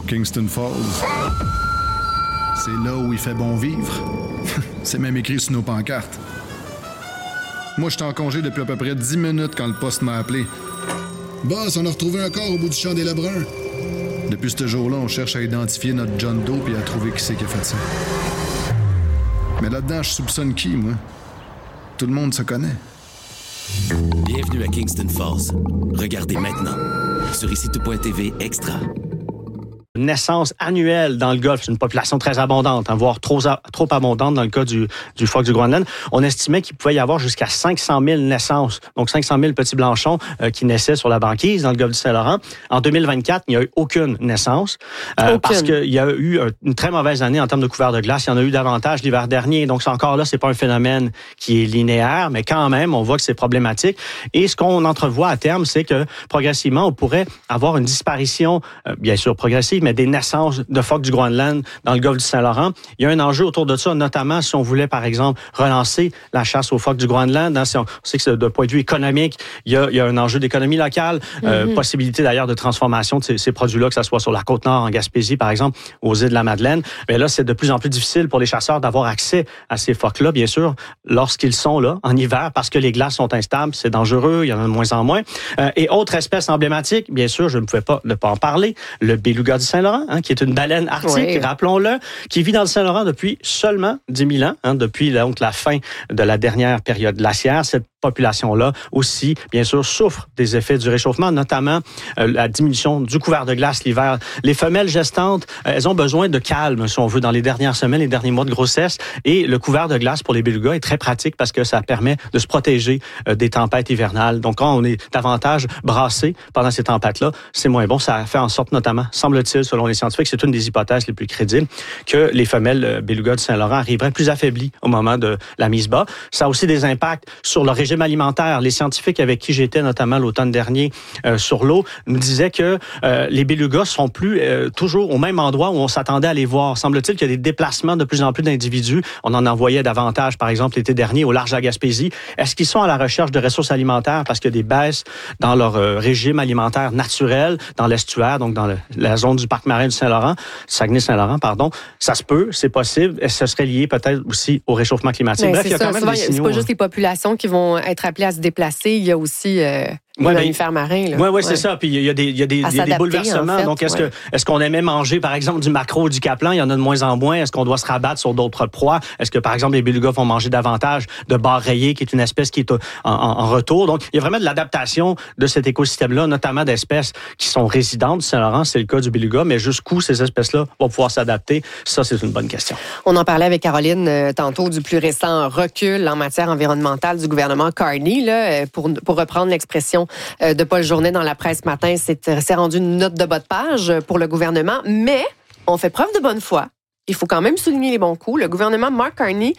Kingston Falls. C'est là où il fait bon vivre. C'est même écrit sur nos pancartes. Moi, j'étais en congé depuis à peu près 10 minutes quand le poste m'a appelé. Boss, on a retrouvé un corps au bout du champ des Lebrun. Depuis ce jour-là, on cherche à identifier notre John Doe et à trouver qui c'est qui a fait ça. Mais là-dedans, je soupçonne qui, moi? Tout le monde se connaît. Bienvenue à Kingston Falls. Regardez maintenant sur ICTV Extra. Naissance annuelle dans le Golfe. C'est une population très abondante, voire trop abondante dans le cas du phoque du Groenland. On estimait qu'il pouvait y avoir jusqu'à 500 000 naissances, donc 500 000 petits blanchons qui naissaient sur la banquise dans le Golfe du Saint-Laurent. En 2024, il n'y a eu aucune naissance parce qu'il y a eu une très mauvaise année en termes de couvert de glace. Il y en a eu davantage l'hiver dernier. Donc, encore là, c'est pas un phénomène qui est linéaire, mais quand même, on voit que c'est problématique. Et ce qu'on entrevoit à terme, c'est que progressivement, on pourrait avoir une disparition, bien sûr progressive, mais des naissances de phoques du Groenland dans le Golfe du Saint-Laurent. Il y a un enjeu autour de ça, notamment si on voulait, par exemple, relancer la chasse aux phoques du Groenland. On sait que d'un point de vue économique, il y a un enjeu d'économie locale, possibilité d'ailleurs de transformation de ces produits-là, que ce soit sur la Côte-Nord, en Gaspésie, par exemple, aux îles de la Madeleine. Mais là, c'est de plus en plus difficile pour les chasseurs d'avoir accès à ces phoques-là, bien sûr, lorsqu'ils sont là, en hiver, parce que les glaces sont instables, c'est dangereux, il y en a de moins en moins. Et autre espèce emblématique, bien sûr, je ne pouvais pas ne pas en parler, le beluga du Saint-Laurent, qui est une baleine arctique, rappelons-le, qui vit dans le Saint-Laurent depuis seulement 10 000 ans, depuis donc la fin de la dernière période glaciaire. Cette population-là aussi, bien sûr, souffre des effets du réchauffement, notamment la diminution du couvert de glace l'hiver. Les femelles gestantes, elles ont besoin de calme, si on veut, dans les dernières semaines, les derniers mois de grossesse. Et le couvert de glace pour les belugas est très pratique parce que ça permet de se protéger des tempêtes hivernales. Donc, quand on est davantage brassé pendant ces tempêtes-là, c'est moins bon. Ça fait en sorte, notamment, semble-t-il, selon les scientifiques, c'est une des hypothèses les plus crédibles, que les femelles belugas du Saint-Laurent arriveraient plus affaiblies au moment de la mise bas. Ça a aussi des impacts sur le régime alimentaire. Les scientifiques avec qui j'étais, notamment l'automne dernier, sur l'eau, nous disaient que les belugas sont plus toujours au même endroit où on s'attendait à les voir. Semble-t-il qu'il y a des déplacements de plus en plus d'individus. On en envoyait davantage, par exemple, l'été dernier, au large de la Gaspésie. Est-ce qu'ils sont à la recherche de ressources alimentaires parce qu'il y a des baisses dans leur régime alimentaire naturel, dans l'estuaire, donc dans la zone du parc marin du Saint-Laurent, Saguenay-Saint-Laurent, pardon. Ça se peut, c'est possible. Et ce serait lié peut-être aussi au réchauffement climatique. Mais bref, il y a quand même des signaux. C'est pas juste les populations qui vont être appelées à se déplacer. Il y a aussi les mammifères marins. Oui, c'est ça. Puis il y a des bouleversements. En fait, donc, est-ce qu'on aimait manger, par exemple, du maquereau ou du caplan? Il y en a de moins en moins. Est-ce qu'on doit se rabattre sur d'autres proies? Est-ce que, par exemple, les belugas vont manger davantage de bar rayé, qui est une espèce qui est en retour? Donc, il y a vraiment de l'adaptation de cet écosystème-là, notamment d'espèces qui sont résidentes du Saint-Laurent. C'est le cas du beluga. Mais jusqu'où ces espèces-là vont pouvoir s'adapter? Ça, c'est une bonne question. On en parlait avec Caroline tantôt du plus récent recul en matière environnementale du gouvernement Carney. Là, pour reprendre l'expression de Paul Journet dans la presse ce matin, c'est rendu une note de bas de page pour le gouvernement. Mais on fait preuve de bonne foi. Il faut quand même souligner les bons coups. Le gouvernement de Mark Carney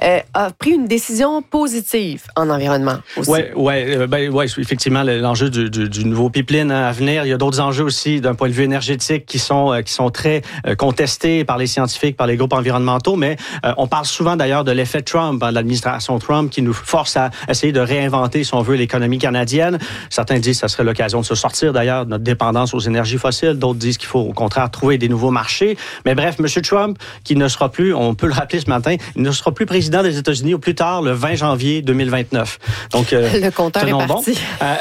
a pris une décision positive en environnement aussi. Oui, effectivement, l'enjeu du nouveau pipeline à venir. Il y a d'autres enjeux aussi d'un point de vue énergétique qui sont très contestés par les scientifiques, par les groupes environnementaux. Mais on parle souvent d'ailleurs de l'effet Trump, de l'administration Trump, qui nous force à essayer de réinventer, si on veut, l'économie canadienne. Certains disent que ça serait l'occasion de se sortir d'ailleurs de notre dépendance aux énergies fossiles. D'autres disent qu'il faut au contraire trouver des nouveaux marchés. Mais bref, M. Trump, qui ne sera plus, on peut le rappeler ce matin, il ne sera plus président des États-Unis au plus tard le 20 janvier 2029. Donc, le compteur est parti.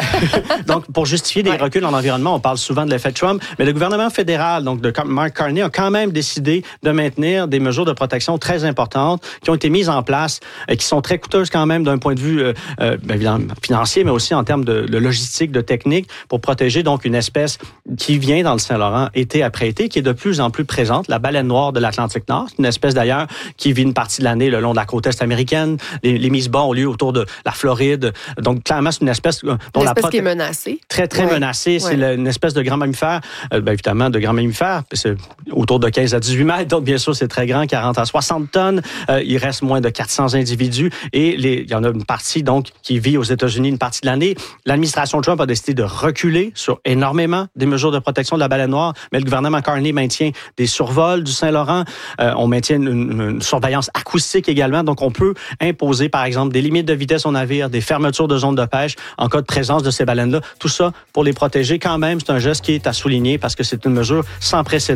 Donc, pour justifier des reculs en environnement, on parle souvent de l'effet Trump, mais le gouvernement fédéral, donc de Mark Carney, a quand même décidé de maintenir des mesures de protection très importantes qui ont été mises en place et qui sont très coûteuses quand même d'un point de vue financier, mais aussi en termes de logistique, de technique, pour protéger donc une espèce qui vient dans le Saint-Laurent été après été, qui est de plus en plus présente, la baleine noire de l'Atlantique Nord. C'est une espèce d'ailleurs qui vit une partie de l'année le long de la côte est américaine. Les mises bas ont lieu autour de la Floride. Donc, clairement, c'est une espèce dont qui est menacée. Très, très menacée. C'est une espèce de grand mammifère. Évidemment, de grand mammifère. C'est autour de 15 à 18 mètres. Donc, bien sûr, c'est très grand, 40 à 60 tonnes. Il reste moins de 400 individus. Et il y en a une partie, donc, qui vit aux États-Unis une partie de l'année. L'administration Trump a décidé de reculer sur énormément des mesures de protection de la baleine noire. Mais le gouvernement Carney maintient des survols du Saint-Laurent. On maintient une surveillance acoustique également. Donc, on peut imposer, par exemple, des limites de vitesse aux navires, des fermetures de zones de pêche en cas de présence de ces baleines-là. Tout ça pour les protéger. Quand même, c'est un geste qui est à souligner parce que c'est une mesure sans précédent